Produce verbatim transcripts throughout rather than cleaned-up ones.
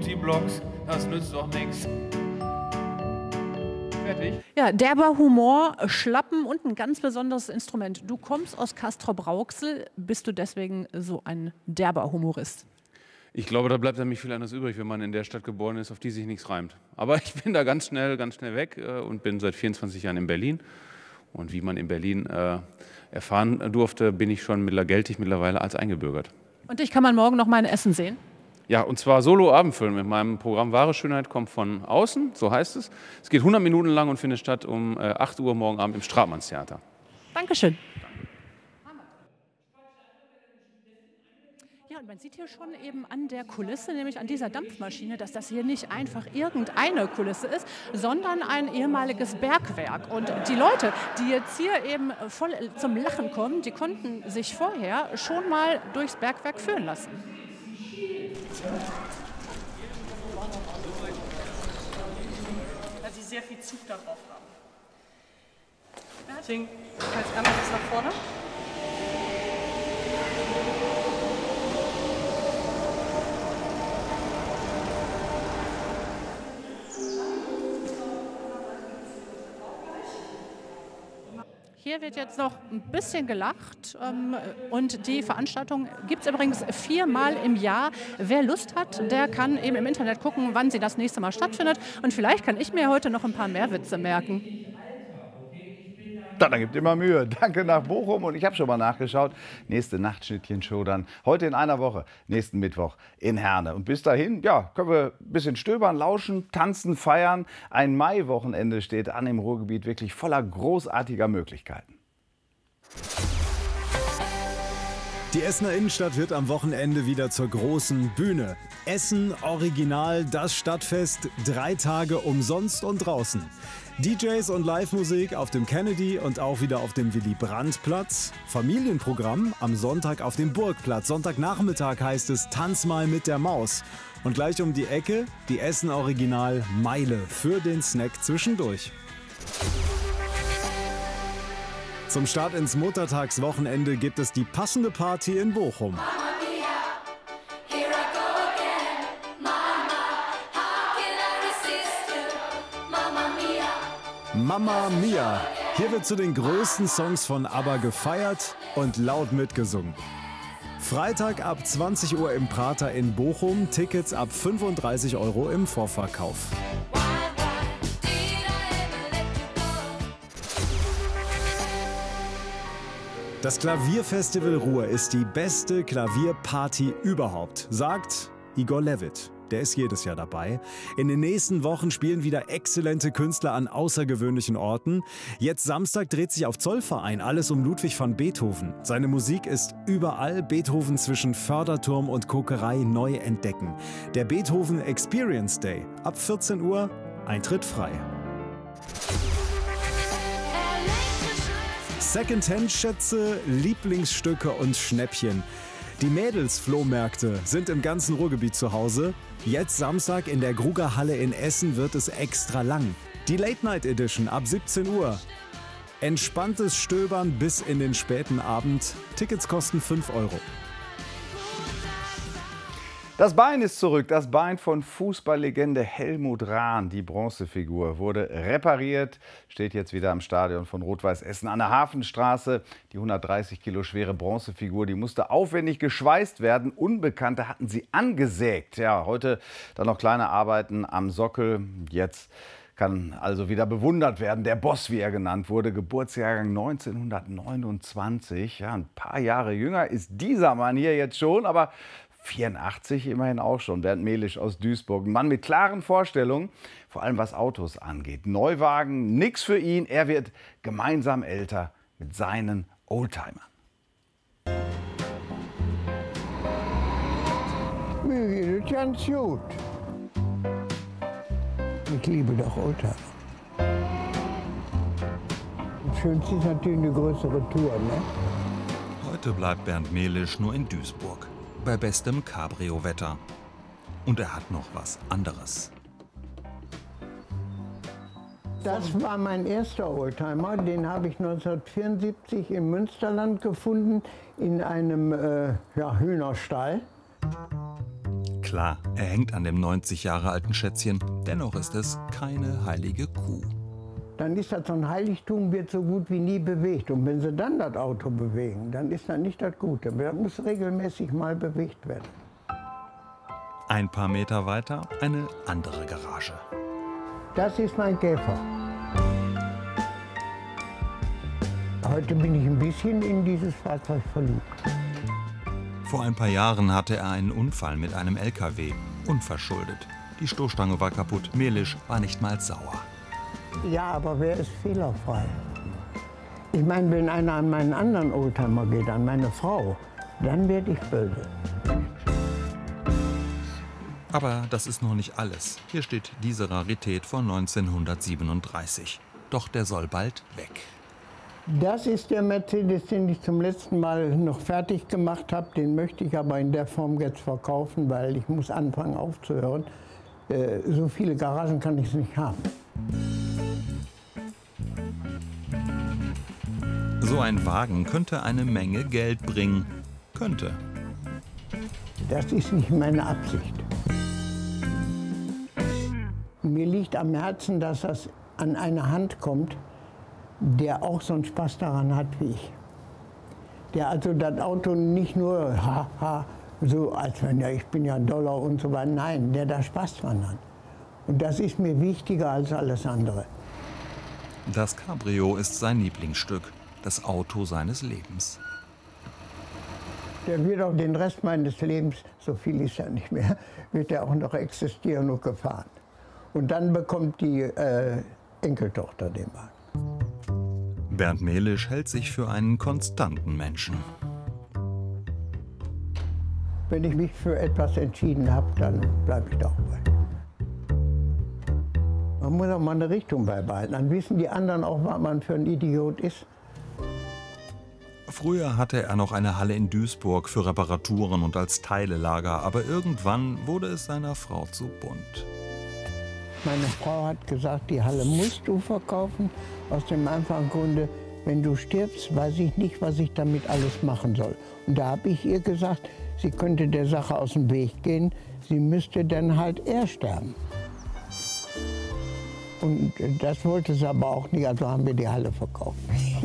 Beauty-Blogs, das nützt doch nichts. Fertig? Ja, derber Humor, Schlappen und ein ganz besonderes Instrument. Du kommst aus Castrop-Rauxel, bist du deswegen so ein derber Humorist? Ich glaube, da bleibt nämlich viel anderes übrig, wenn man in der Stadt geboren ist, auf die sich nichts reimt. Aber ich bin da ganz schnell, ganz schnell weg äh, und bin seit vierundzwanzig Jahren in Berlin. Und wie man in Berlin äh, erfahren durfte, bin ich schon gelte ich mittlerweile als eingebürgert. Und dich kann man morgen noch mal in Essen sehen? Ja, und zwar Solo-Abendfilm mit meinem Programm Wahre Schönheit kommt von außen, so heißt es. Es geht hundert Minuten lang und findet statt um äh, acht Uhr morgen Abend im Stratmannstheater. Dankeschön. Ja, und man sieht hier schon eben an der Kulisse, nämlich an dieser Dampfmaschine, dass das hier nicht einfach irgendeine Kulisse ist, sondern ein ehemaliges Bergwerk. Und die Leute, die jetzt hier eben voll zum Lachen kommen, die konnten sich vorher schon mal durchs Bergwerk führen lassen. Weil sie sehr viel Zug darauf haben. Deswegen als einmal das nach vorne. Hier wird jetzt noch ein bisschen gelacht ähm, und die Veranstaltung gibt es übrigens viermal im Jahr. Wer Lust hat, der kann eben im Internet gucken, wann sie das nächste Mal stattfindet. Und vielleicht kann ich mir heute noch ein paar mehr Witze merken. Da gibt immer Mühe. Danke nach Bochum. Und ich habe schon mal nachgeschaut. Nächste Nachtschnittchen-Show dann heute in einer Woche, nächsten Mittwoch in Herne. Und bis dahin, ja, können wir ein bisschen stöbern, lauschen, tanzen, feiern. Ein Mai-Wochenende steht an im Ruhrgebiet, wirklich voller großartiger Möglichkeiten. Die Essener Innenstadt wird am Wochenende wieder zur großen Bühne. Essen Original, das Stadtfest, drei Tage umsonst und draußen. D Js und Live-Musik auf dem Kennedy und auch wieder auf dem Willy-Brandt-Platz. Familienprogramm am Sonntag auf dem Burgplatz. Sonntagnachmittag heißt es Tanz mal mit der Maus. Und gleich um die Ecke die Essen Original Meile für den Snack zwischendurch. Zum Start ins Muttertagswochenende gibt es die passende Party in Bochum. Mamma Mia! Hier wird zu den größten Songs von ABBA gefeiert und laut mitgesungen. Freitag ab zwanzig Uhr im Prater in Bochum, Tickets ab fünfunddreißig Euro im Vorverkauf. Das Klavierfestival Ruhr ist die beste Klavierparty überhaupt, sagt Igor Levit. Der ist jedes Jahr dabei. In den nächsten Wochen spielen wieder exzellente Künstler an außergewöhnlichen Orten. Jetzt Samstag dreht sich auf Zollverein alles um Ludwig van Beethoven. Seine Musik ist überall. Beethoven zwischen Förderturm und Kokerei neu entdecken. Der Beethoven Experience Day. Ab vierzehn Uhr, Eintritt frei. Secondhand-Schätze, Lieblingsstücke und Schnäppchen. Die Mädels-Flohmärkte sind im ganzen Ruhrgebiet zu Hause. Jetzt Samstag in der Grugerhalle in Essen wird es extra lang. Die Late-Night Edition ab siebzehn Uhr. Entspanntes Stöbern bis in den späten Abend. Tickets kosten fünf Euro. Das Bein ist zurück. Das Bein von Fußballlegende Helmut Rahn. Die Bronzefigur wurde repariert, steht jetzt wieder am Stadion von Rot-Weiß Essen an der Hafenstraße. Die hundertdreißig Kilo schwere Bronzefigur, die musste aufwendig geschweißt werden. Unbekannte hatten sie angesägt. Ja, heute dann noch kleine Arbeiten am Sockel. Jetzt kann also wieder bewundert werden. Der Boss, wie er genannt wurde, Geburtsjahrgang neunzehnhundertneunundzwanzig. Ja, ein paar Jahre jünger ist dieser Mann hier jetzt schon, aber vierundachtzig immerhin auch schon. Bernd Mehlisch aus Duisburg. Ein Mann mit klaren Vorstellungen, vor allem was Autos angeht. Neuwagen, nix für ihn. Er wird gemeinsam älter mit seinen Oldtimern. Mir geht es ganz gut. Ich liebe doch Oldtimer. Das Schönste ist natürlich eine größere Tour, ne? Heute bleibt Bernd Mehlisch nur in Duisburg. Bei bestem Cabrio-Wetter. Und er hat noch was anderes. Das war mein erster Oldtimer. Den habe ich neunzehnhundertvierundsiebzig im Münsterland gefunden, in einem äh, ja, Hühnerstall. Klar, er hängt an dem neunzig Jahre alten Schätzchen, dennoch ist es keine heilige Kuh. Dann ist das so ein Heiligtum, wird so gut wie nie bewegt. Und wenn sie dann das Auto bewegen, dann ist das nicht das Gute. Das muss regelmäßig mal bewegt werden. Ein paar Meter weiter eine andere Garage. Das ist mein Käfer. Heute bin ich ein bisschen in dieses Fahrzeug verliebt. Vor ein paar Jahren hatte er einen Unfall mit einem L K W, unverschuldet. Die Stoßstange war kaputt, Melisch war nicht mal sauer. Ja, aber wer ist fehlerfrei? Ich meine, wenn einer an meinen anderen Oldtimer geht, an meine Frau, dann werde ich böse. Aber das ist noch nicht alles. Hier steht diese Rarität von neunzehnhundertsiebenunddreißig. Doch der soll bald weg. Das ist der Mercedes, den ich zum letzten Mal noch fertig gemacht habe. Den möchte ich aber in der Form jetzt verkaufen, weil ich muss anfangen aufzuhören. Äh, so viele Garagen kann ich nicht haben. So ein Wagen könnte eine Menge Geld bringen. Könnte. Das ist nicht meine Absicht. Mir liegt am Herzen, dass das an eine Hand kommt, der auch so einen Spaß daran hat wie ich. Der also das Auto nicht nur haha, so als wenn ja, ich bin ja Dollar und so weiter. Nein, der da Spaß dran hat. Und das ist mir wichtiger als alles andere. Das Cabrio ist sein Lieblingsstück, das Auto seines Lebens. Der wird auch den Rest meines Lebens, so viel ist ja nicht mehr, wird er auch noch existieren und gefahren. Und dann bekommt die äh, Enkeltochter den Wagen. Bernd Melisch hält sich für einen konstanten Menschen. Wenn ich mich für etwas entschieden habe, dann bleibe ich da auch bei. Man muss auch mal eine Richtung beibehalten. Dann wissen die anderen auch, was man für ein Idiot ist. Früher hatte er noch eine Halle in Duisburg für Reparaturen und als Teilelager, aber irgendwann wurde es seiner Frau zu bunt. Meine Frau hat gesagt, die Halle musst du verkaufen, aus dem einfachen Grunde, wenn du stirbst, weiß ich nicht, was ich damit alles machen soll. Und da habe ich ihr gesagt, sie könnte der Sache aus dem Weg gehen, sie müsste dann halt eher sterben. Und das wollte sie aber auch nicht, also haben wir die Halle verkauft.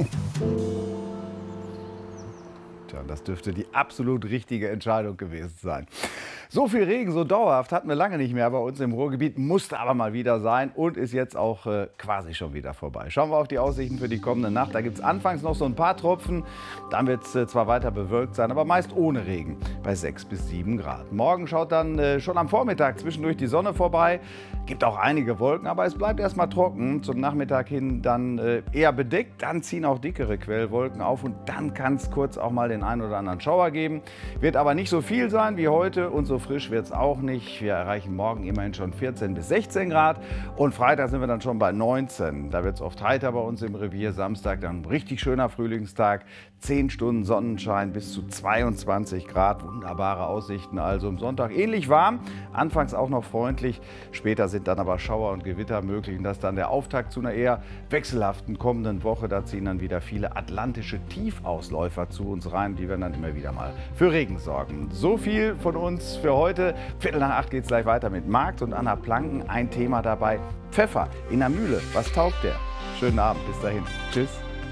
Tja, das dürfte die absolut richtige Entscheidung gewesen sein. So viel Regen, so dauerhaft hatten wir lange nicht mehr bei uns im Ruhrgebiet, musste aber mal wieder sein und ist jetzt auch äh, quasi schon wieder vorbei. Schauen wir auf die Aussichten für die kommende Nacht. Da gibt es anfangs noch so ein paar Tropfen, dann wird es äh, zwar weiter bewölkt sein, aber meist ohne Regen bei sechs bis sieben Grad. Morgen schaut dann äh, schon am Vormittag zwischendurch die Sonne vorbei, gibt auch einige Wolken, aber es bleibt erstmal trocken. Zum Nachmittag hin dann äh, eher bedeckt, dann ziehen auch dickere Quellwolken auf und dann kann es kurz auch mal den einen oder anderen Schauer geben. Wird aber nicht so viel sein wie heute und so frisch wird es auch nicht. Wir erreichen morgen immerhin schon vierzehn bis sechzehn Grad und Freitag sind wir dann schon bei neunzehn. Da wird es oft heiter bei uns im Revier. Samstag dann ein richtig schöner Frühlingstag. zehn Stunden Sonnenschein bis zu zweiundzwanzig Grad. Wunderbare Aussichten also. Am Sonntag ähnlich warm, anfangs auch noch freundlich. Später sind dann aber Schauer und Gewitter möglich. Und das ist dann der Auftakt zu einer eher wechselhaften kommenden Woche. Da ziehen dann wieder viele atlantische Tiefausläufer zu uns rein. Die werden dann immer wieder mal für Regen sorgen. So viel von uns für heute. Viertel nach acht geht es gleich weiter mit Markt und Anna Planken. Ein Thema dabei, Pfeffer in der Mühle. Was taugt der? Schönen Abend, bis dahin. Tschüss.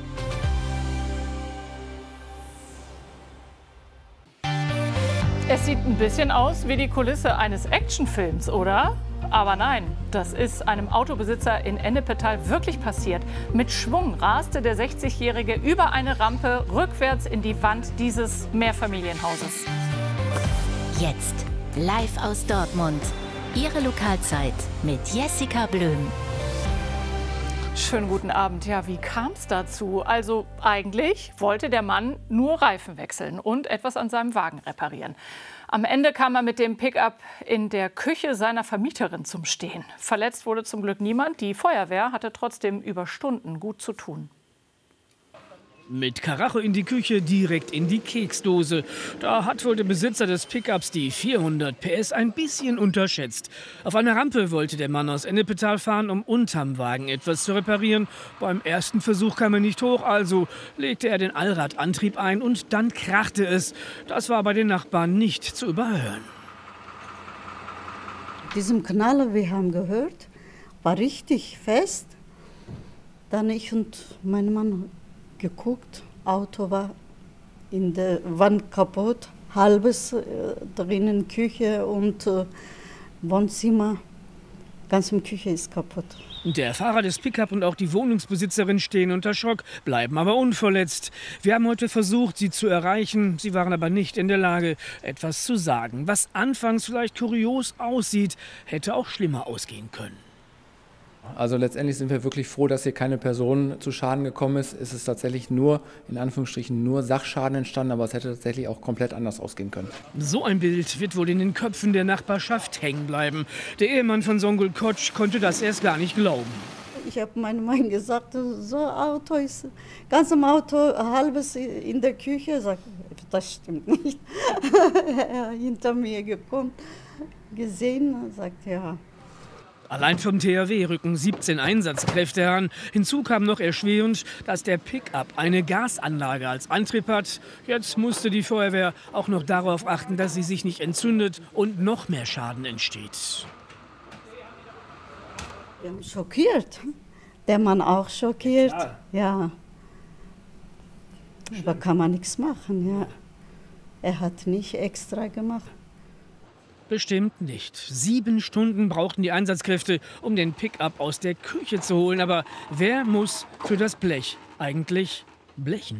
Es sieht ein bisschen aus wie die Kulisse eines Actionfilms, oder? Aber nein, das ist einem Autobesitzer in Ennepetal wirklich passiert. Mit Schwung raste der sechzigjährige über eine Rampe rückwärts in die Wand dieses Mehrfamilienhauses. Jetzt live aus Dortmund. Ihre Lokalzeit mit Jessica Blöm. Schönen guten Abend. Ja, wie kam es dazu? Also eigentlich wollte der Mann nur Reifen wechseln und etwas an seinem Wagen reparieren. Am Ende kam er mit dem Pickup in der Küche seiner Vermieterin zum Stehen. Verletzt wurde zum Glück niemand. Die Feuerwehr hatte trotzdem über Stunden gut zu tun. Mit Karacho in die Küche, direkt in die Keksdose. Da hat wohl der Besitzer des Pickups die vierhundert P S ein bisschen unterschätzt. Auf einer Rampe wollte der Mann aus Ennepetal fahren, um unterm Wagen etwas zu reparieren. Beim ersten Versuch kam er nicht hoch, also legte er den Allradantrieb ein und dann krachte es. Das war bei den Nachbarn nicht zu überhören. diesem Knaller, wir haben gehört, war richtig fest. Dann ich und mein Mann geguckt, Auto war in der Wand kaputt, halbes äh, drinnen Küche und äh, Wohnzimmer, ganze Küche ist kaputt. Der Fahrer des Pickup und auch die Wohnungsbesitzerin stehen unter Schock, bleiben aber unverletzt. Wir haben heute versucht, sie zu erreichen. Sie waren aber nicht in der Lage, etwas zu sagen. Was anfangs vielleicht kurios aussieht, hätte auch schlimmer ausgehen können. Also letztendlich sind wir wirklich froh, dass hier keine Person zu Schaden gekommen ist. Es ist tatsächlich nur, in Anführungsstrichen, nur Sachschaden entstanden, aber es hätte tatsächlich auch komplett anders ausgehen können. So ein Bild wird wohl in den Köpfen der Nachbarschaft hängen bleiben. Der Ehemann von Songül Koç konnte das erst gar nicht glauben. Ich habe meinem Mann gesagt, so ein Auto ist, ganz im Auto, halbes in der Küche. Sagt, das stimmt nicht. Er ist hinter mir gekommen, gesehen, sagt ja. Allein vom T H W rücken siebzehn Einsatzkräfte heran. Hinzu kam noch erschwerend, dass der Pickup eine Gasanlage als Antrieb hat. Jetzt musste die Feuerwehr auch noch darauf achten, dass sie sich nicht entzündet und noch mehr Schaden entsteht. Wir haben schockiert. Der Mann auch schockiert. Ja. ja. Aber kann man nichts machen. Ja. Er hat nicht extra gemacht. Bestimmt nicht. Sieben Stunden brauchten die Einsatzkräfte, um den Pickup aus der Küche zu holen. Aber wer muss für das Blech eigentlich blechen?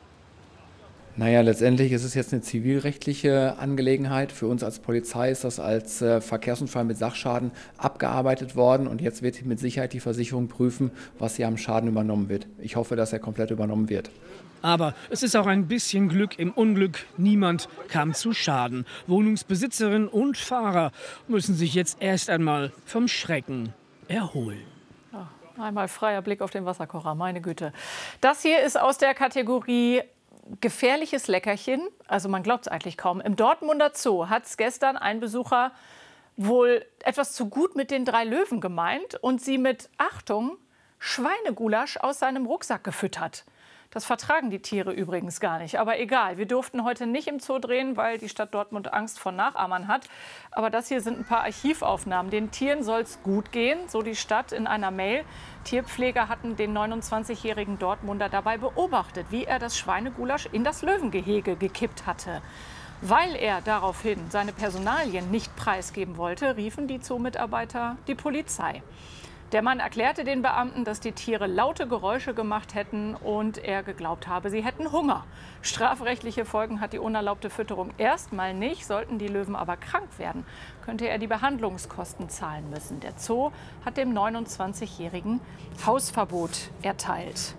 Naja, letztendlich ist es jetzt eine zivilrechtliche Angelegenheit. Für uns als Polizei ist das als äh, Verkehrsunfall mit Sachschaden abgearbeitet worden. Und jetzt wird mit Sicherheit die Versicherung prüfen, was hier am Schaden übernommen wird. Ich hoffe, dass er komplett übernommen wird. Aber es ist auch ein bisschen Glück im Unglück. Niemand kam zu Schaden. Wohnungsbesitzerin und Fahrer müssen sich jetzt erst einmal vom Schrecken erholen. Ja, einmal freier Blick auf den Wasserkocher, meine Güte. Das hier ist aus der Kategorie gefährliches Leckerchen. Also man glaubt es eigentlich kaum. Im Dortmunder Zoo hat es gestern ein Besucher wohl etwas zu gut mit den drei Löwen gemeint und sie mit, Achtung, Schweinegulasch aus seinem Rucksack gefüttert. Das vertragen die Tiere übrigens gar nicht. Aber egal, wir durften heute nicht im Zoo drehen, weil die Stadt Dortmund Angst vor Nachahmern hat. Aber das hier sind ein paar Archivaufnahmen. Den Tieren soll es gut gehen, so die Stadt in einer Mail. Tierpfleger hatten den neunundzwanzigjährigen Dortmunder dabei beobachtet, wie er das Schweinegulasch in das Löwengehege gekippt hatte. Weil er daraufhin seine Personalien nicht preisgeben wollte, riefen die Zoo-Mitarbeiter die Polizei. Der Mann erklärte den Beamten, dass die Tiere laute Geräusche gemacht hätten und er geglaubt habe, sie hätten Hunger. Strafrechtliche Folgen hat die unerlaubte Fütterung erstmal nicht. Sollten die Löwen aber krank werden, könnte er die Behandlungskosten zahlen müssen. Der Zoo hat dem neunundzwanzigjährigen Hausverbot erteilt.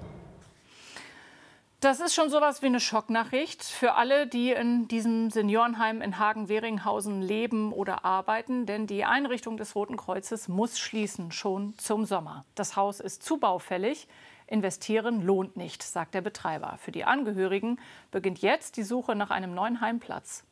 Das ist schon sowas wie eine Schocknachricht für alle, die in diesem Seniorenheim in Hagen-Wehringhausen leben oder arbeiten. Denn die Einrichtung des Roten Kreuzes muss schließen, schon zum Sommer. Das Haus ist zu baufällig. Investieren lohnt nicht, sagt der Betreiber. Für die Angehörigen beginnt jetzt die Suche nach einem neuen Heimplatz.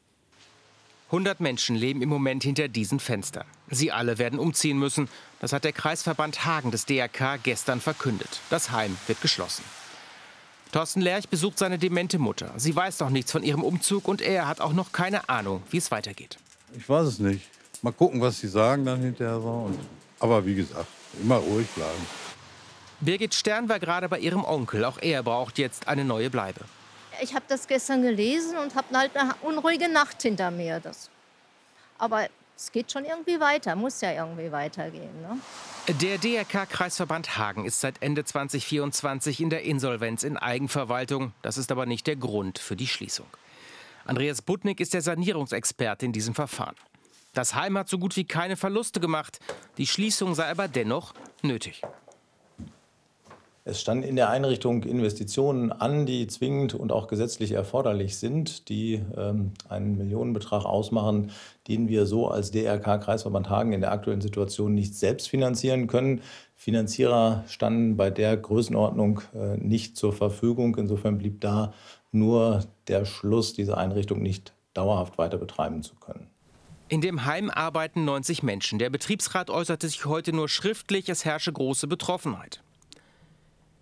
hundert Menschen leben im Moment hinter diesen Fenstern. Sie alle werden umziehen müssen. Das hat der Kreisverband Hagen des D R K gestern verkündet. Das Heim wird geschlossen. Thorsten Lerch besucht seine demente Mutter. Sie weiß noch nichts von ihrem Umzug und er hat auch noch keine Ahnung, wie es weitergeht. Ich weiß es nicht. Mal gucken, was sie sagen dann hinterher so. Und, aber wie gesagt, immer ruhig bleiben. Birgit Stern war gerade bei ihrem Onkel. Auch er braucht jetzt eine neue Bleibe. Ich habe das gestern gelesen und habe halt eine unruhige Nacht hinter mir. Das. Aber es geht schon irgendwie weiter, muss ja irgendwie weitergehen. Ne? Der D R K-Kreisverband Hagen ist seit Ende zweitausendvierundzwanzig in der Insolvenz in Eigenverwaltung. Das ist aber nicht der Grund für die Schließung. Andreas Budnick ist der Sanierungsexperte in diesem Verfahren. Das Heim hat so gut wie keine Verluste gemacht. Die Schließung sei aber dennoch nötig. Es standen in der Einrichtung Investitionen an, die zwingend und auch gesetzlich erforderlich sind, die ähm, einen Millionenbetrag ausmachen, den wir so als D R K-Kreisverband Hagen in der aktuellen Situation nicht selbst finanzieren können. Finanzierer standen bei der Größenordnung äh, nicht zur Verfügung. Insofern blieb da nur der Schluss, diese Einrichtung nicht dauerhaft weiter betreiben zu können. In dem Heim arbeiten neunzig Menschen. Der Betriebsrat äußerte sich heute nur schriftlich, es herrsche große Betroffenheit.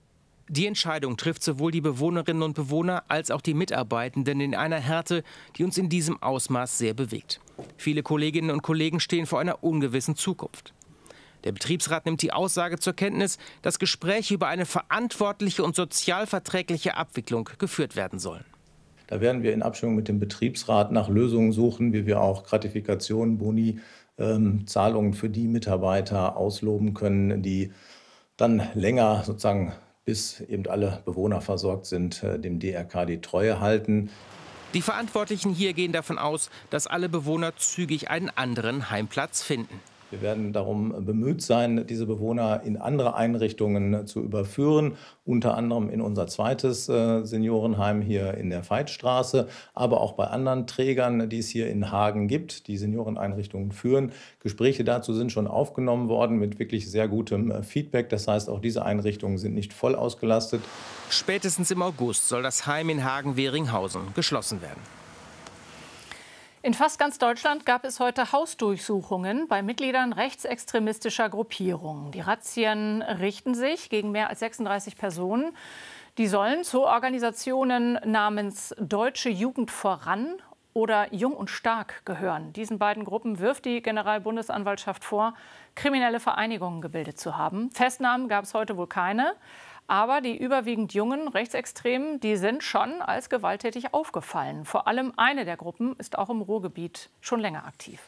Die Entscheidung trifft sowohl die Bewohnerinnen und Bewohner als auch die Mitarbeitenden in einer Härte, die uns in diesem Ausmaß sehr bewegt. Viele Kolleginnen und Kollegen stehen vor einer ungewissen Zukunft. Der Betriebsrat nimmt die Aussage zur Kenntnis, dass Gespräche über eine verantwortliche und sozialverträgliche Abwicklung geführt werden sollen. Da werden wir in Abstimmung mit dem Betriebsrat nach Lösungen suchen, wie wir auch Gratifikationen, Boni, ähm, Zahlungen für die Mitarbeiter ausloben können, die dann länger sozusagen, bis eben alle Bewohner versorgt sind, dem D R K die Treue halten. Die Verantwortlichen hier gehen davon aus, dass alle Bewohner zügig einen anderen Heimplatz finden. Wir werden darum bemüht sein, diese Bewohner in andere Einrichtungen zu überführen, unter anderem in unser zweites äh, Seniorenheim hier in der Veitstraße, aber auch bei anderen Trägern, die es hier in Hagen gibt, die Senioreneinrichtungen führen. Gespräche dazu sind schon aufgenommen worden mit wirklich sehr gutem äh, Feedback. Das heißt, auch diese Einrichtungen sind nicht voll ausgelastet. Spätestens im August soll das Heim in Hagen-Wehringhausen geschlossen werden. In fast ganz Deutschland gab es heute Hausdurchsuchungen bei Mitgliedern rechtsextremistischer Gruppierungen. Die Razzien richten sich gegen mehr als sechsunddreißig Personen. Die sollen zu Organisationen namens Deutsche Jugend voran oder Jung und Stark gehören. Diesen beiden Gruppen wirft die Generalbundesanwaltschaft vor, kriminelle Vereinigungen gebildet zu haben. Festnahmen gab es heute wohl keine. Aber die überwiegend jungen Rechtsextremen, die sind schon als gewalttätig aufgefallen. Vor allem eine der Gruppen ist auch im Ruhrgebiet schon länger aktiv.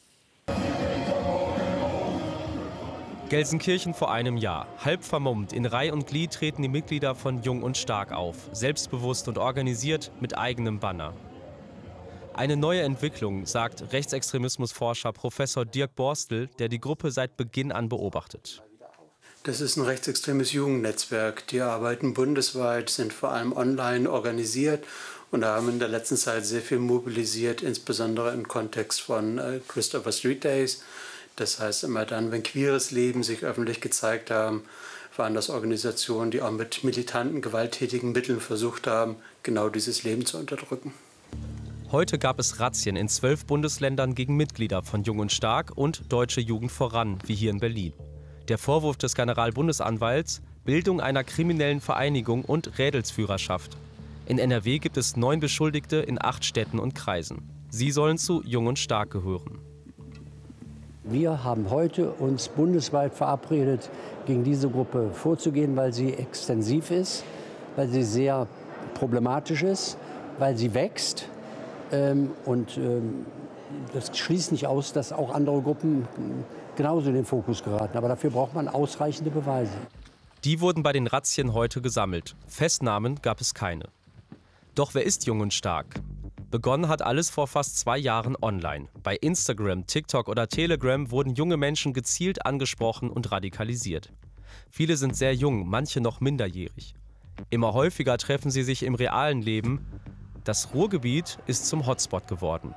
Gelsenkirchen vor einem Jahr. Halb vermummt, in Reih und Glied treten die Mitglieder von Jung und Stark auf. Selbstbewusst und organisiert mit eigenem Banner. Eine neue Entwicklung, sagt Rechtsextremismusforscher Professor Dirk Borstel, der die Gruppe seit Beginn an beobachtet. Das ist ein rechtsextremes Jugendnetzwerk. Die arbeiten bundesweit, sind vor allem online organisiert und haben in der letzten Zeit sehr viel mobilisiert, insbesondere im Kontext von äh, Christopher Street Days. Das heißt, immer dann, wenn queeres Leben sich öffentlich gezeigt haben, waren das Organisationen, die auch mit militanten, gewalttätigen Mitteln versucht haben, genau dieses Leben zu unterdrücken. Heute gab es Razzien in zwölf Bundesländern gegen Mitglieder von Jung und Stark und Deutsche Jugend voran, wie hier in Berlin. Der Vorwurf des Generalbundesanwalts: Bildung einer kriminellen Vereinigung und Rädelsführerschaft. In N R W gibt es neun Beschuldigte in acht Städten und Kreisen. Sie sollen zu Jung und Stark gehören. Wir haben heute uns bundesweit verabredet, gegen diese Gruppe vorzugehen, weil sie extensiv ist, weil sie sehr problematisch ist, weil sie wächst. Ähm, und ähm, das schließt nicht aus, dass auch andere Gruppen genauso in den Fokus geraten. Aber dafür braucht man ausreichende Beweise. Die wurden bei den Razzien heute gesammelt. Festnahmen gab es keine. Doch wer ist Jung und Stark? Begonnen hat alles vor fast zwei Jahren online. Bei Instagram, TikTok oder Telegram wurden junge Menschen gezielt angesprochen und radikalisiert. Viele sind sehr jung, manche noch minderjährig. Immer häufiger treffen sie sich im realen Leben. Das Ruhrgebiet ist zum Hotspot geworden.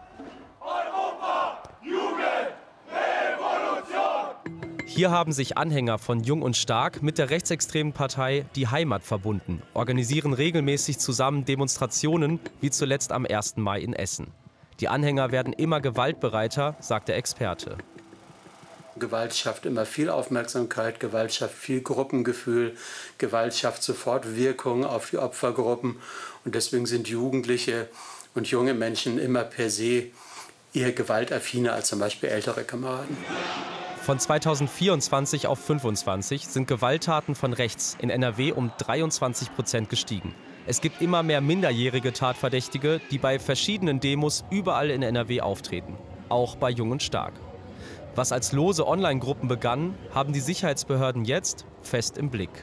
Hier haben sich Anhänger von Jung und Stark mit der rechtsextremen Partei Die Heimat verbunden, organisieren regelmäßig zusammen Demonstrationen, wie zuletzt am ersten Mai in Essen. Die Anhänger werden immer gewaltbereiter, sagt der Experte. Gewalt schafft immer viel Aufmerksamkeit, Gewalt schafft viel Gruppengefühl, Gewalt schafft sofort Wirkung auf die Opfergruppen. Und deswegen sind Jugendliche und junge Menschen immer per se eher gewaltaffiner als zum Beispiel ältere Kameraden. Von zweitausendvierundzwanzig auf fünfundzwanzig sind Gewalttaten von rechts in N R W um dreiundzwanzig Prozent gestiegen. Es gibt immer mehr minderjährige Tatverdächtige, die bei verschiedenen Demos überall in N R W auftreten, auch bei Jung und Stark. Was als lose Online-Gruppen begann, haben die Sicherheitsbehörden jetzt fest im Blick.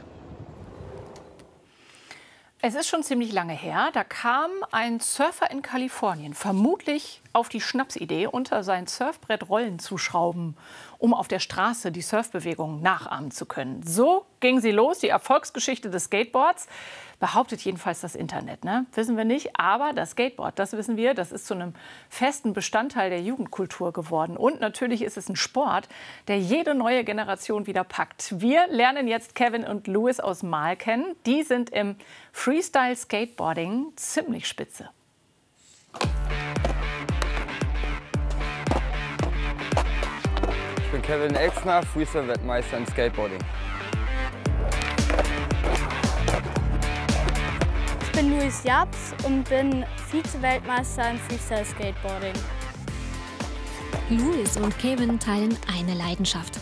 Es ist schon ziemlich lange her, da kam ein Surfer in Kalifornien vermutlich auf die Schnapsidee, unter sein Surfbrett Rollen zu schrauben, um auf der Straße die Surfbewegung nachahmen zu können. So ging sie los, die Erfolgsgeschichte des Skateboards. Behauptet jedenfalls das Internet, ne? Wissen wir nicht, aber das Skateboard, das wissen wir, das ist zu einem festen Bestandteil der Jugendkultur geworden. Und natürlich ist es ein Sport, der jede neue Generation wieder packt. Wir lernen jetzt Kevin und Louis aus Marl kennen. Die sind im Freestyle-Skateboarding ziemlich spitze. Ich bin Kevin Exner, Freestyle-Weltmeister im Skateboarding. bin Luis Japs und bin Vize-Weltmeister im Freestyle-Skateboarding. Luis und Kevin teilen eine Leidenschaft.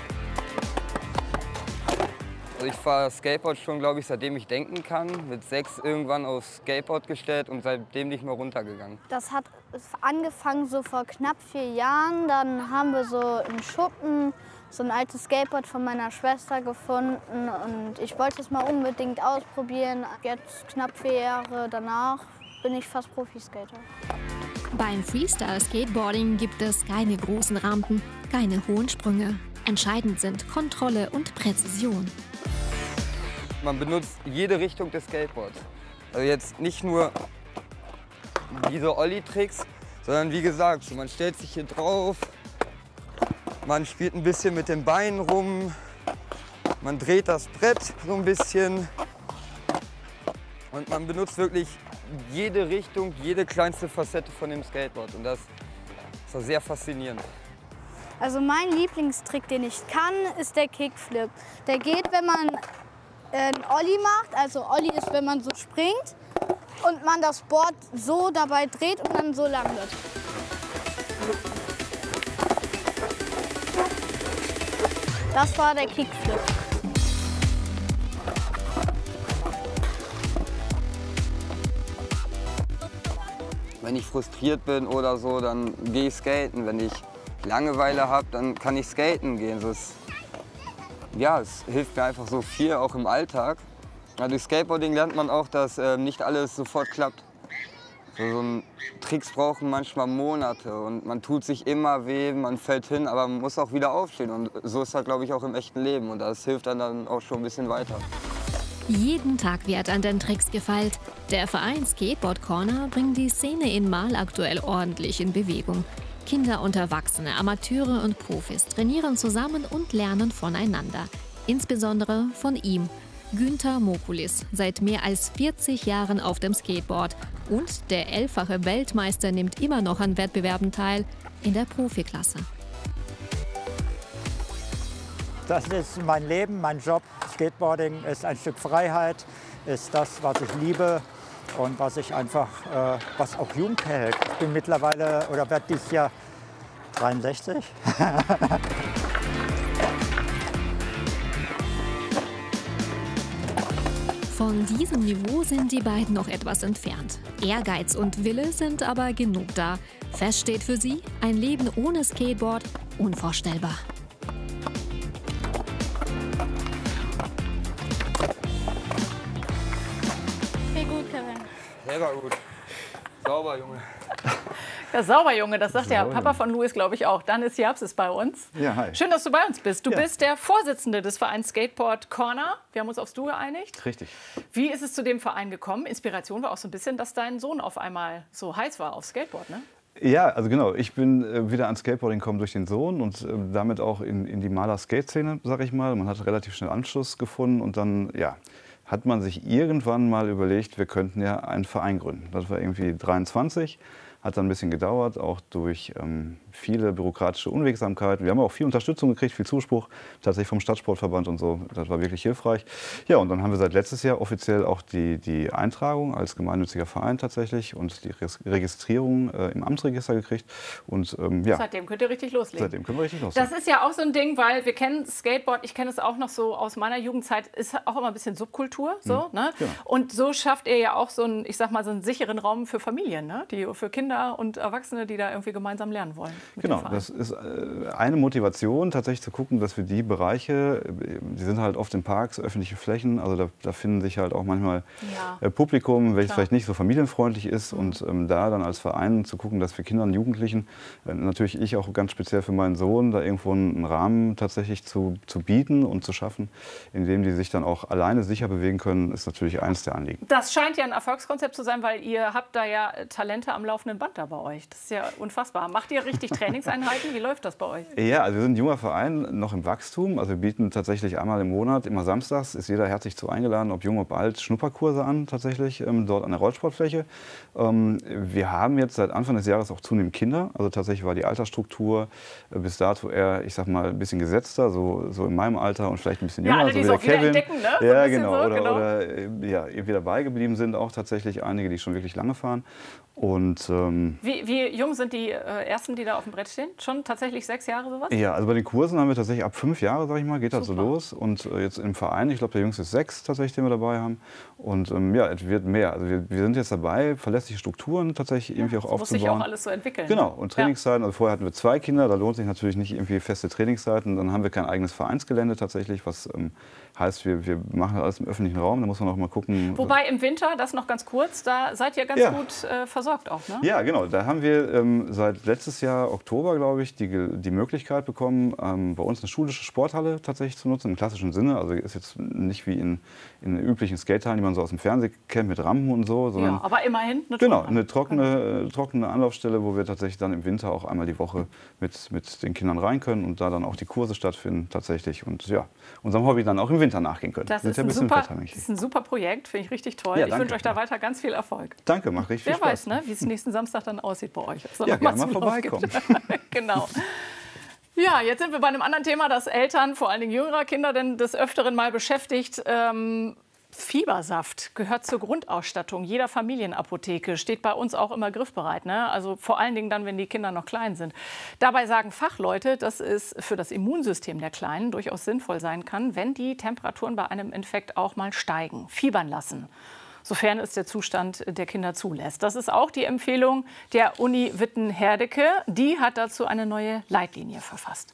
Also ich fahre Skateboard schon, glaube ich, seitdem ich denken kann. Mit sechs irgendwann aufs Skateboard gestellt und seitdem nicht mehr runtergegangen. Das hat angefangen so vor knapp vier Jahren. Dann haben wir so im Schuppen so ein altes Skateboard von meiner Schwester gefunden. Und ich wollte es mal unbedingt ausprobieren. Jetzt knapp vier Jahre danach bin ich fast Profiskater. Beim Freestyle-Skateboarding gibt es keine großen Rampen, keine hohen Sprünge. Entscheidend sind Kontrolle und Präzision. Man benutzt jede Richtung des Skateboards. Also jetzt nicht nur diese Ollie-Tricks, sondern wie gesagt, so man stellt sich hier drauf, man spielt ein bisschen mit den Beinen rum, man dreht das Brett so ein bisschen und man benutzt wirklich jede Richtung, jede kleinste Facette von dem Skateboard und das ist auch sehr faszinierend. Also mein Lieblingstrick, den ich kann, ist der Kickflip. Der geht, wenn man einen Ollie macht, also Ollie ist, wenn man so springt und man das Board so dabei dreht und dann so landet. Das war der Kickflip. Wenn ich frustriert bin oder so, dann gehe ich skaten. Wenn ich Langeweile habe, dann kann ich skaten gehen. Das ist, ja, es hilft mir einfach so viel, auch im Alltag. Ja, durch Skateboarding lernt man auch, dass äh, nicht alles sofort klappt. So, so ein, Tricks brauchen manchmal Monate und man tut sich immer weh, man fällt hin, aber man muss auch wieder aufstehen. Und so ist das, glaube ich, auch im echten Leben. Und das hilft dann, dann auch schon ein bisschen weiter. Jeden Tag wird an den Tricks gefeilt. Der Verein Skateboard Corner bringt die Szene in Marl aktuell ordentlich in Bewegung. Kinder und Erwachsene, Amateure und Profis trainieren zusammen und lernen voneinander. Insbesondere von ihm, Günther Mokulis, seit mehr als vierzig Jahren auf dem Skateboard. Und der elffache Weltmeister nimmt immer noch an Wettbewerben teil, in der Profiklasse. Das ist mein Leben, mein Job. Skateboarding ist ein Stück Freiheit, ist das, was ich liebe und was ich einfach, äh, was auch jung hält. Ich bin mittlerweile, oder werde dieses Jahr dreiundsechzig. Von diesem Niveau sind die beiden noch etwas entfernt. Ehrgeiz und Wille sind aber genug da. Fest steht für sie, ein Leben ohne Skateboard unvorstellbar. Sehr gut, Kevin. Selber gut. Sauber, Junge. Ja, sauber, Junge, das sagt der Sauber. Papa von Luis, glaube ich, auch. Danis Japs ist bei uns. Ja, hi. Schön, dass du bei uns bist. Du Ja. bist der Vorsitzende des Vereins Skateboard Corner. Wir haben uns aufs Du geeinigt. Richtig. Wie ist es zu dem Verein gekommen? Inspiration war auch so ein bisschen, dass dein Sohn auf einmal so heiß war auf Skateboard, ne? Ja, also genau. Ich bin äh, wieder ans Skateboarding gekommen durch den Sohn und äh, damit auch in, in die Maler-Skate-Szene, sag ich mal. Man hat relativ schnell Anschluss gefunden und dann, ja, hat man sich irgendwann mal überlegt, wir könnten ja einen Verein gründen. Das war irgendwie dreiundzwanzig. Hat dann ein bisschen gedauert, auch durch ähm, viele bürokratische Unwegsamkeiten. Wir haben auch viel Unterstützung gekriegt, viel Zuspruch, tatsächlich vom Stadtsportverband und so. Das war wirklich hilfreich. Ja, und dann haben wir seit letztes Jahr offiziell auch die, die Eintragung als gemeinnütziger Verein tatsächlich und die Registrierung äh, im Amtsregister gekriegt. Und, ähm, ja, Seitdem könnt ihr richtig loslegen. Seitdem können wir richtig loslegen. Das ist ja auch so ein Ding, weil wir kennen Skateboard, ich kenne es auch noch so aus meiner Jugendzeit, ist auch immer ein bisschen Subkultur. So, Mhm, ne? genau. Und so schafft ihr ja auch so einen, ich sag mal, so einen sicheren Raum für Familien, ne? Die, für Kinder und Erwachsene, die da irgendwie gemeinsam lernen wollen. mit dem Genau, Verein. das ist äh, eine Motivation, tatsächlich zu gucken, dass wir die Bereiche, äh, die sind halt oft in Parks, öffentliche Flächen, also da, da finden sich halt auch manchmal Ja. äh, Publikum, welches Klar. vielleicht nicht so familienfreundlich ist und ähm, da dann als Verein zu gucken, dass wir Kindern und Jugendlichen, äh, natürlich ich auch ganz speziell für meinen Sohn, da irgendwo einen Rahmen tatsächlich zu, zu bieten und zu schaffen, in dem die sich dann auch alleine sicher bewegen können, ist natürlich eins der Anliegen. Das scheint ja ein Erfolgskonzept zu sein, weil ihr habt da ja Talente am laufenden Band da bei euch. Das ist ja unfassbar. Macht ihr richtig Trainingseinheiten? Wie läuft das bei euch? Ja, also wir sind ein junger Verein, noch im Wachstum. Also wir bieten tatsächlich einmal im Monat, immer samstags, ist jeder herzlich zu eingeladen, ob jung, ob alt, Schnupperkurse an, tatsächlich, ähm, dort an der Rollsportfläche. Ähm, wir haben jetzt seit Anfang des Jahres auch zunehmend Kinder. Also tatsächlich war die Altersstruktur äh, bis dato eher, ich sag mal, ein bisschen gesetzter, so, so in meinem Alter und vielleicht ein bisschen jünger. Ja, alle, so die wie es der auch wieder Kevin. entdecken, ne? So Ja, ein bisschen genau. so, Oder, genau. oder äh, ja, irgendwie dabei geblieben sind auch tatsächlich einige, die schon wirklich lange fahren. Und, ähm, Wie, wie jung sind die äh, Ersten, die da auf dem Brett stehen? Schon tatsächlich sechs Jahre sowas? ja, also bei den Kursen haben wir tatsächlich ab fünf Jahre, sag ich mal, geht das so los. Und äh, jetzt im Verein, ich glaube, der Jüngste ist sechs tatsächlich, den wir dabei haben. Und ähm, ja, es wird mehr. Also wir, wir sind jetzt dabei, verlässliche Strukturen tatsächlich irgendwie auch Das muss aufzubauen. sich auch alles so entwickeln. Genau, und Trainingszeiten. Also vorher hatten wir zwei Kinder, da lohnt sich natürlich nicht irgendwie feste Trainingszeiten. Dann haben wir kein eigenes Vereinsgelände tatsächlich, was ähm, heißt, wir, wir machen alles im öffentlichen Raum. Da muss man auch mal gucken. Wobei im Winter, das noch ganz kurz, da seid ihr ganz Ja. gut äh, versorgt auch, ne? Ja, genau. Da haben wir ähm, seit letztes Jahr Oktober, glaube ich, die, die Möglichkeit bekommen, ähm, bei uns eine schulische Sporthalle tatsächlich zu nutzen, im klassischen Sinne. Also ist jetzt nicht wie in, in üblichen Skatehallen, die man so aus dem Fernsehen kennt, mit Rampen und so. Sondern Ja, aber immerhin eine genau, Turnhalle. eine trockene, äh, trockene Anlaufstelle, wo wir tatsächlich dann im Winter auch einmal die Woche mit, mit den Kindern rein können und da dann auch die Kurse stattfinden tatsächlich. Und ja, unserem Hobby dann auch im Winter nachgehen können. Das Sind ist ja ein, bisschen super, wettermäßig. ist ein super Projekt, finde ich richtig toll. Ja, ich danke. wünsche euch da weiter ganz viel Erfolg. Danke, macht richtig Wer viel Spaß. weiß, ne, wie es nächsten Samstag dann aussieht bei euch. Ob's da Ja, noch mal gerne mal Zulauf vorbeikommen. gibt. Genau. Ja, jetzt sind wir bei einem anderen Thema, das Eltern, vor allen Dingen jüngerer Kinder, denn des Öfteren mal beschäftigt. Ähm, Fiebersaft gehört zur Grundausstattung jeder Familienapotheke, steht bei uns auch immer griffbereit, ne? Also vor allen Dingen dann, wenn die Kinder noch klein sind. Dabei sagen Fachleute, dass es für das Immunsystem der Kleinen durchaus sinnvoll sein kann, wenn die Temperaturen bei einem Infekt auch mal steigen, fiebern lassen, sofern es der Zustand der Kinder zulässt. Das ist auch die Empfehlung der Uni Witten-Herdecke. Die hat dazu eine neue Leitlinie verfasst.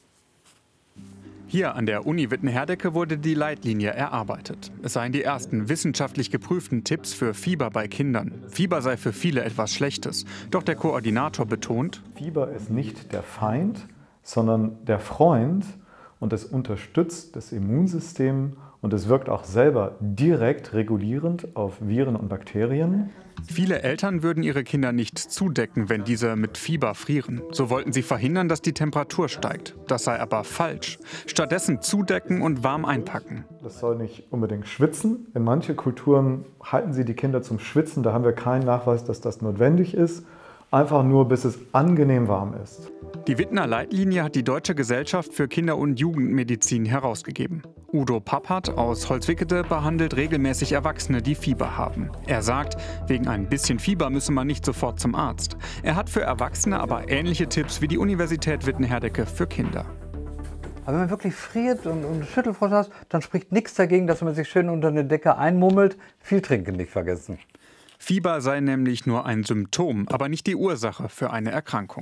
Hier an der Uni Witten-Herdecke wurde die Leitlinie erarbeitet. Es seien die ersten wissenschaftlich geprüften Tipps für Fieber bei Kindern. Fieber sei für viele etwas Schlechtes. Doch der Koordinator betont: Fieber ist nicht der Feind, sondern der Freund. Und es unterstützt das Immunsystem und es wirkt auch selber direkt regulierend auf Viren und Bakterien. Viele Eltern würden ihre Kinder nicht zudecken, wenn diese mit Fieber frieren. So wollten sie verhindern, dass die Temperatur steigt. Das sei aber falsch. Stattdessen zudecken und warm einpacken. Das soll nicht unbedingt schwitzen. In manchen Kulturen halten sie die Kinder zum Schwitzen. Da haben wir keinen Nachweis, dass das notwendig ist. Einfach nur, bis es angenehm warm ist. Die Wittner Leitlinie hat die Deutsche Gesellschaft für Kinder- und Jugendmedizin herausgegeben. Udo Pappert aus Holzwickede behandelt regelmäßig Erwachsene, die Fieber haben. Er sagt, wegen ein bisschen Fieber müsse man nicht sofort zum Arzt. Er hat für Erwachsene aber ähnliche Tipps wie die Universität Witten-Herdecke für Kinder. Aber wenn man wirklich friert und, und Schüttelfrost hat, dann spricht nichts dagegen, dass man sich schön unter eine Decke einmummelt. Viel trinken nicht vergessen. Fieber sei nämlich nur ein Symptom, aber nicht die Ursache für eine Erkrankung.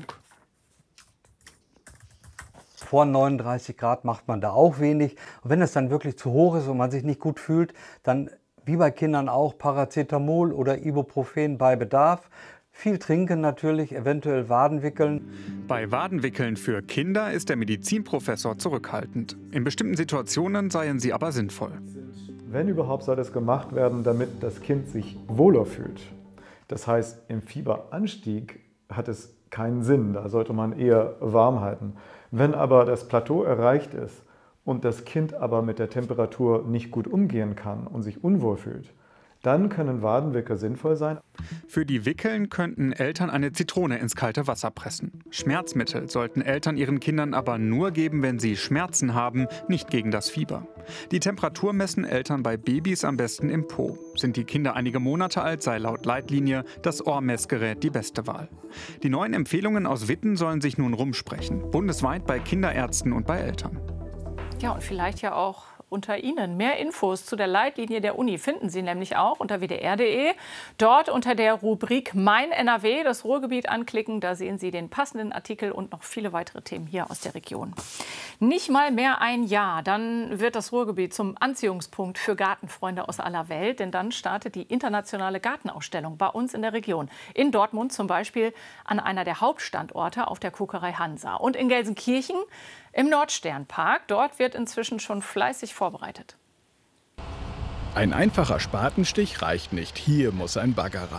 Vor neununddreißig Grad macht man da auch wenig. Und wenn es dann wirklich zu hoch ist und man sich nicht gut fühlt, dann wie bei Kindern auch Paracetamol oder Ibuprofen bei Bedarf. Viel trinken natürlich, eventuell Waden wickeln. Bei Wadenwickeln für Kinder ist der Medizinprofessor zurückhaltend. In bestimmten Situationen seien sie aber sinnvoll. Wenn überhaupt, soll das gemacht werden, damit das Kind sich wohler fühlt. Das heißt, im Fieberanstieg hat es keinen Sinn, da sollte man eher warm halten. Wenn aber das Plateau erreicht ist und das Kind aber mit der Temperatur nicht gut umgehen kann und sich unwohl fühlt, dann können Wadenwickel sinnvoll sein. Für die Wickeln könnten Eltern eine Zitrone ins kalte Wasser pressen. Schmerzmittel sollten Eltern ihren Kindern aber nur geben, wenn sie Schmerzen haben, nicht gegen das Fieber. Die Temperatur messen Eltern bei Babys am besten im Po. Sind die Kinder einige Monate alt, sei laut Leitlinie das Ohrmessgerät die beste Wahl. Die neuen Empfehlungen aus Witten sollen sich nun rumsprechen. Bundesweit bei Kinderärzten und bei Eltern. Ja, und vielleicht ja auch unter Ihnen. Mehr Infos zu der Leitlinie der Uni finden Sie nämlich auch unter w d r punkt d e. Dort unter der Rubrik Mein N R W das Ruhrgebiet anklicken. Da sehen Sie den passenden Artikel und noch viele weitere Themen hier aus der Region. Nicht mal mehr ein Jahr, dann wird das Ruhrgebiet zum Anziehungspunkt für Gartenfreunde aus aller Welt. Denn dann startet die internationale Gartenausstellung bei uns in der Region. In Dortmund zum Beispiel an einer der Hauptstandorte auf der Kokerei Hansa. Und in Gelsenkirchen im Nordsternpark. Dort wird inzwischen schon fleißig vorbereitet. Ein einfacher Spatenstich reicht nicht. Hier muss ein Bagger ran.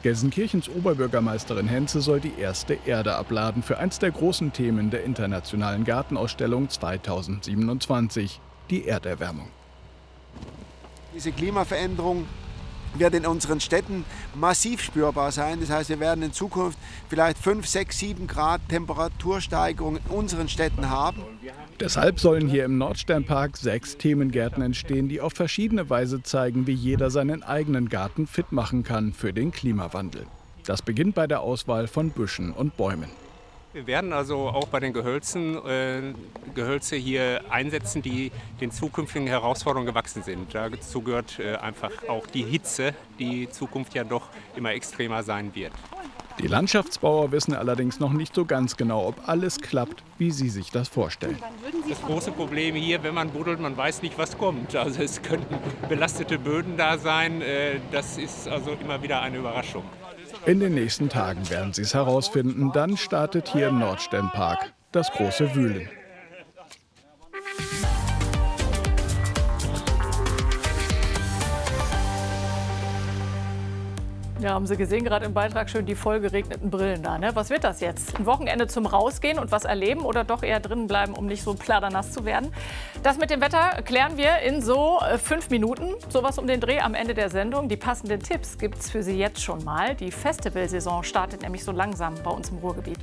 Gelsenkirchens Oberbürgermeisterin Henze soll die erste Erde abladen für eins der großen Themen der Internationalen Gartenausstellung zweitausendsiebenundzwanzig, die Erderwärmung. Diese Klimaveränderung wird in unseren Städten massiv spürbar sein. Das heißt, wir werden in Zukunft vielleicht fünf, sechs, sieben Grad Temperatursteigerung in unseren Städten haben. Deshalb sollen hier im Nordsternpark sechs Themengärten entstehen, die auf verschiedene Weise zeigen, wie jeder seinen eigenen Garten fit machen kann für den Klimawandel. Das beginnt bei der Auswahl von Büschen und Bäumen. Wir werden also auch bei den Gehölzen äh, Gehölze hier einsetzen, die den zukünftigen Herausforderungen gewachsen sind. Dazu gehört äh, einfach auch die Hitze, die in Zukunft ja doch immer extremer sein wird. Die Landschaftsbauer wissen allerdings noch nicht so ganz genau, ob alles klappt, wie sie sich das vorstellen. Das große Problem hier, wenn man buddelt, man weiß nicht, was kommt. Also es könnten belastete Böden da sein. Äh, das ist also immer wieder eine Überraschung. In den nächsten Tagen werden sie es herausfinden. Dann startet hier im Nordsternpark das große Wühlen. Ja, haben Sie gesehen, gerade im Beitrag schön die voll geregneten Brillen da. Ne? Was wird das jetzt? Ein Wochenende zum Rausgehen und was erleben oder doch eher drinnen bleiben, um nicht so pladernass zu werden? Das mit dem Wetter klären wir in so fünf Minuten. Sowas um den Dreh am Ende der Sendung. Die passenden Tipps gibt es für Sie jetzt schon mal. Die Festivalsaison startet nämlich so langsam bei uns im Ruhrgebiet.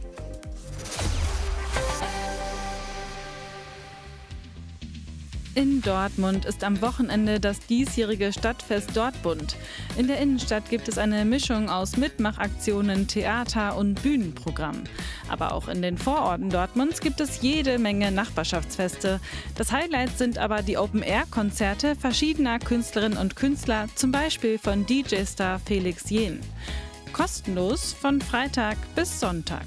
In Dortmund ist am Wochenende das diesjährige Stadtfest Dortbund. In der Innenstadt gibt es eine Mischung aus Mitmachaktionen, Theater und Bühnenprogramm. Aber auch in den Vororten Dortmunds gibt es jede Menge Nachbarschaftsfeste. Das Highlight sind aber die Open-Air-Konzerte verschiedener Künstlerinnen und Künstler, zum Beispiel von D J-Star Felix Jähn. Kostenlos von Freitag bis Sonntag.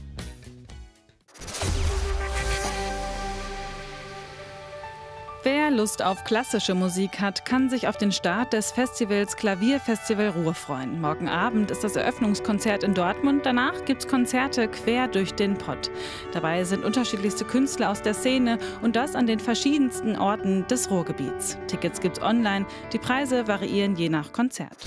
Wer Lust auf klassische Musik hat, kann sich auf den Start des Festivals Klavierfestival Ruhr freuen. Morgen Abend ist das Eröffnungskonzert in Dortmund. Danach gibt es Konzerte quer durch den Pott. Dabei sind unterschiedlichste Künstler aus der Szene und das an den verschiedensten Orten des Ruhrgebiets. Tickets gibt's online. Die Preise variieren je nach Konzert.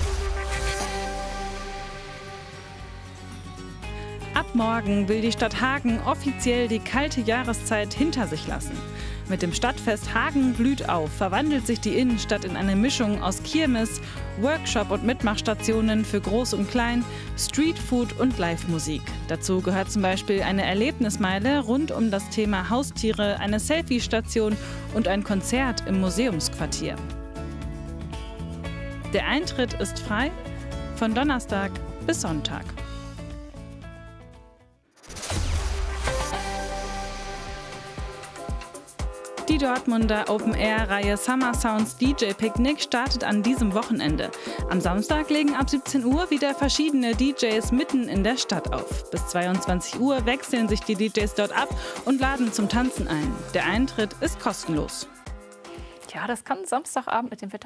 Ab morgen will die Stadt Hagen offiziell die kalte Jahreszeit hinter sich lassen. Mit dem Stadtfest Hagen blüht auf verwandelt sich die Innenstadt in eine Mischung aus Kirmes, Workshop und Mitmachstationen für Groß und Klein, Streetfood und Live-Musik. Dazu gehört zum Beispiel eine Erlebnismeile rund um das Thema Haustiere, eine Selfie-Station und ein Konzert im Museumsquartier. Der Eintritt ist frei von Donnerstag bis Sonntag. Die Dortmunder Open-Air-Reihe Summer Sounds D J Picnic startet an diesem Wochenende. Am Samstag legen ab siebzehn Uhr wieder verschiedene D Js mitten in der Stadt auf. Bis zweiundzwanzig Uhr wechseln sich die D Js dort ab und laden zum Tanzen ein. Der Eintritt ist kostenlos. Ja, das kann Samstagabend mit dem Wetter